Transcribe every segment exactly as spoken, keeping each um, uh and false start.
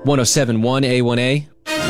one oh seven point one A one A.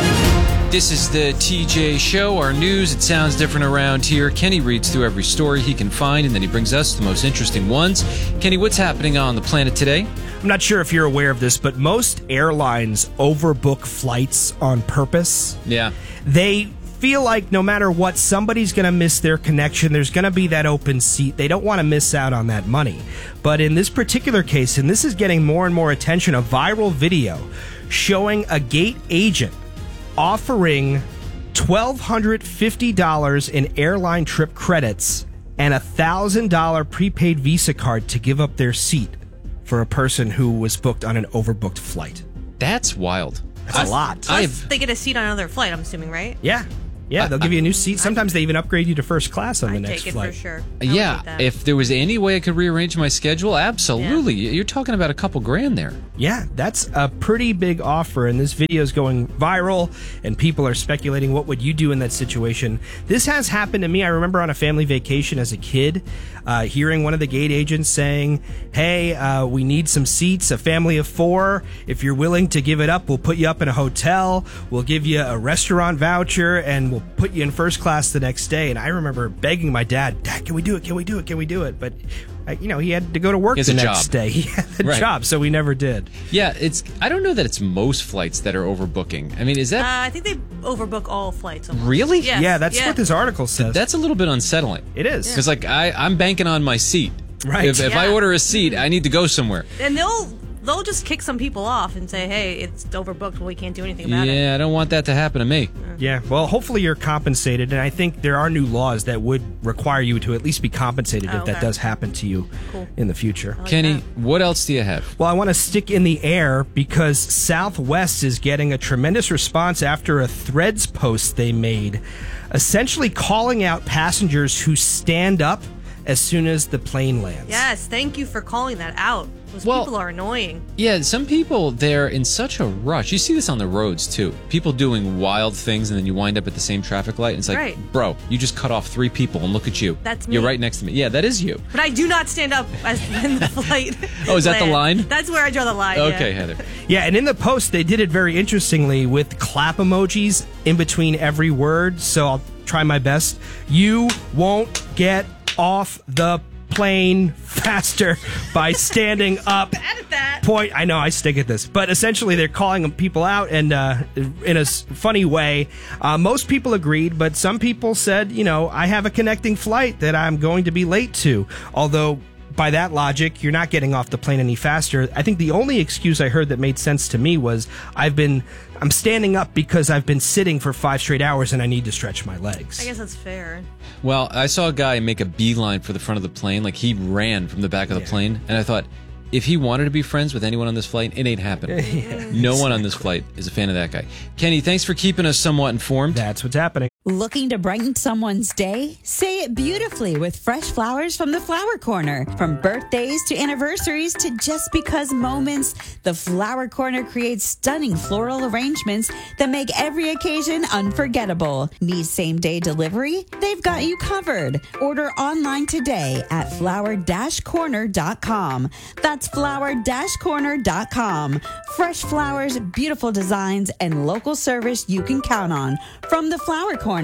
This is the T J Show, our news. It sounds different around here. Kenny reads through every story he can find, and then he brings us the most interesting ones. Kenny, what's happening on the planet today? I'm not sure if you're aware of this, but most airlines overbook flights on purpose. Yeah. They feel like no matter what, somebody's going to miss their connection. There's going to be that open seat. They don't want to miss out on that money. But in this particular case, and this is getting more and more attention, a viral video showing a gate agent offering one thousand two hundred fifty dollars in airline trip credits and a one thousand dollars prepaid Visa card to give up their seat for a person who was booked on an overbooked flight. That's wild. That's I, a lot. Plus, I've, they get a seat on another flight, I'm assuming, right? Yeah. Yeah, they'll give you a new seat. Sometimes they even upgrade you to first class on the I'd next take it flight. for sure. I would yeah, take that. if there was any way I could rearrange my schedule, absolutely. Yeah. You're talking about a couple grand there. Yeah, that's a pretty big offer, and this video is going viral, and people are speculating, what would you do in that situation? This has happened to me. I remember on a family vacation as a kid, uh, hearing one of the gate agents saying, hey, uh, we need some seats, a family of four. If you're willing to give it up, we'll put you up in a hotel, we'll give you a restaurant voucher, and we'll put you in first class the next day. And I remember begging my dad, Dad, can we do it? Can we do it? Can we do it? But I, you know, he had to go to work He has the a next job. day. He had a Right. job, so we never did. Yeah, it's. I don't know that it's most flights that are overbooking. I mean, is that Uh, I think they overbook all flights. Almost. really? Yes. Yeah, that's Yeah. what this article says. That's a little bit unsettling. It is. Because, like, I, I'm banking on my seat. Right. If, if I Yeah. order a seat, I need to go somewhere. And they'll they'll just kick some people off and say, hey, it's overbooked. Well, we can't do anything about it. Yeah, I don't want that to happen to me. Yeah, well, hopefully you're compensated, and I think there are new laws that would require you to at least be compensated Oh, if that okay. does happen to you Cool. in the future. like Kenny, that. what else do you have? Well, I want to stick in the air because Southwest is getting a tremendous response after a Threads post they made, essentially calling out passengers who stand up as soon as the plane lands. Yes, thank you for calling that out. Those Well- people are annoying. Yeah, some people, they're in such a rush. You see this on the roads, too. People doing wild things, and then you wind up at the same traffic light, and it's like, Right. bro, you just cut off three people, and look at you. That's You're me. right next to me. Yeah, that is you. But I do not stand up as in the flight. Oh, is that the lands. line? That's where I draw the line. Okay, yeah. Heather. Yeah, and in the post, they did it very interestingly with clap emojis in between every word, so I'll try my best. You won't get off the plane faster by standing up. Bad at that. Point. I know I stick at this, but essentially they're calling people out, and uh, in a s- funny way. Uh, most people agreed, but some people said, you know, I have a connecting flight that I'm going to be late to. Although, by that logic, you're not getting off the plane any faster. I think the only excuse I heard that made sense to me was I've been I'm standing up because I've been sitting for five straight hours and I need to stretch my legs. I guess that's fair. Well, I saw a guy make a beeline for the front of the plane. Like, he ran from the back of the Yeah. plane, and I thought, if he wanted to be friends with anyone on this flight, it ain't happening. No one on this flight is a fan of that guy. Kenny, thanks for keeping us somewhat informed. That's what's happening. Looking to brighten someone's day? Say it beautifully with fresh flowers from the Flower Corner. From birthdays to anniversaries to just because moments, the Flower Corner creates stunning floral arrangements that make every occasion unforgettable. Need same day delivery? They've got you covered. Order online today at flower dash corner dot com. That's flower dash corner dot com. Fresh flowers, beautiful designs, and local service you can count on from the Flower Corner.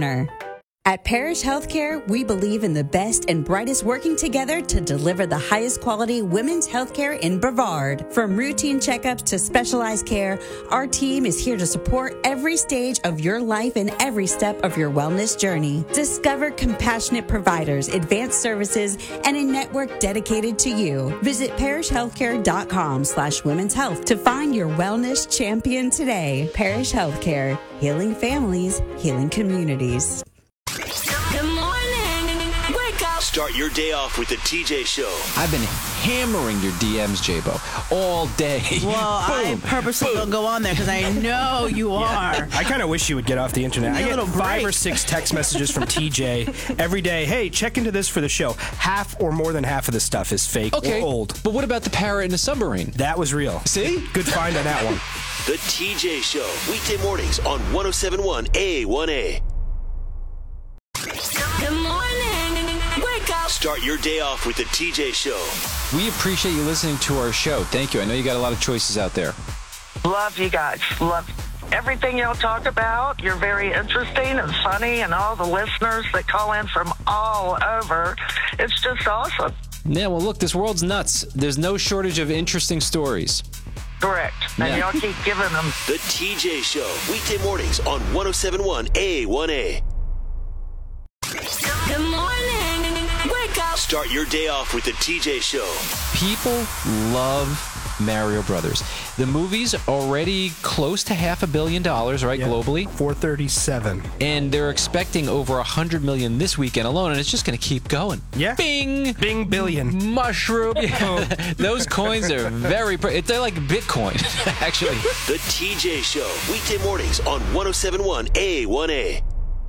At Parish Healthcare, we believe in the best and brightest working together to deliver the highest quality women's healthcare in Brevard. From routine checkups to specialized care, our team is here to support every stage of your life and every step of your wellness journey. Discover compassionate providers, advanced services, and a network dedicated to you. Visit parishhealthcare.com slash women's health to find your wellness champion today. Parish Healthcare, healing families, healing communities. Good morning. Wake up. Start your day off with the T J Show. I've been hammering your D Ms, J-Bo, all day. Well, I purposely don't go on there because I know you are. I kind of wish you would get off the internet. I Give me a get little five break. or six text messages from T J every day. Hey, check into this for the show. Half or more than half of the stuff is fake Okay, or old. but what about the parrot in the submarine? That was real. See? Good find on that one. The T J Show. Weekday mornings on one oh seven point one A one A. Good morning. Wake up. Start your day off with the T J Show. We appreciate you listening to our show. Thank you. I know you got a lot of choices out there. Love you guys. Love everything y'all talk about. You're very interesting and funny, and all the listeners that call in from all over. It's just awesome. Yeah, well, look, this world's nuts. There's no shortage of interesting stories. Correct. And Yeah. y'all keep giving them. The T J Show, weekday mornings on one oh seven point one A one A. Good morning. Wake up. Start your day off with the T J Show. People love Mario Brothers. The movie's already close to half a billion dollars, right, Yeah. globally? four thirty-seven. And they're expecting over a hundred million this weekend alone, and it's just going to keep going. Yeah. Bing! Bing billion. Mushroom. Those coins are very, pre- they're like Bitcoin, actually. The T J Show, weekday mornings on one oh seven point one A one A.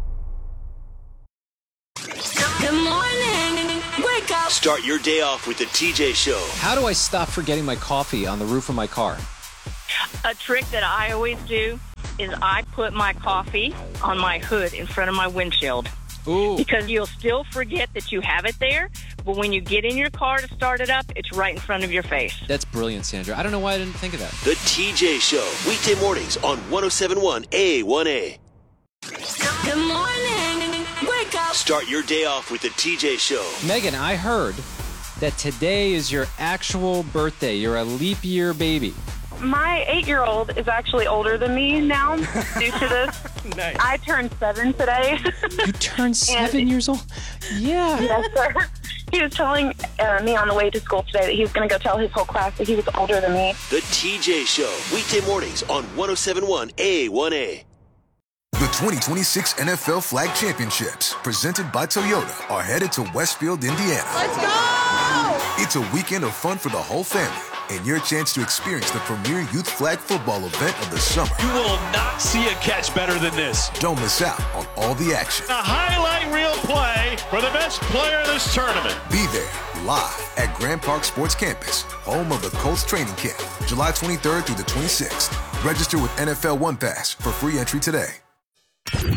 Good morning. Wake up. Start your day off with the T J Show. How do I stop forgetting my coffee on the roof of my car? A trick that I always do is I put my coffee on my hood in front of my windshield. Ooh. Because you'll still forget that you have it there, but when you get in your car to start it up, it's right in front of your face. That's brilliant, Sandra. I don't know why I didn't think of that. The T J Show, weekday mornings on one oh seven point one A one A. Good morning. Wake up. Start your day off with the T J Show. Megan, I heard that today is your actual birthday. You're a leap year baby. My eight-year-old is actually older than me now due to this. Nice. I turned seven today. You turned seven years old? Yeah. Yes, sir. He was telling uh, me on the way to school today that he was going to go tell his whole class that he was older than me. The T J Show, weekday mornings on one oh seven point one A one A. The twenty twenty-six N F L Flag Championships, presented by Toyota, are headed to Westfield, Indiana. Let's go! It's a weekend of fun for the whole family, and your chance to experience the premier youth flag football event of the summer. You will not see a catch better than this. Don't miss out on all the action. A highlight reel play for the best player of this tournament. Be there, live at Grand Park Sports Campus, home of the Colts training camp, July twenty-third through the twenty-sixth. Register with N F L One Pass for free entry today.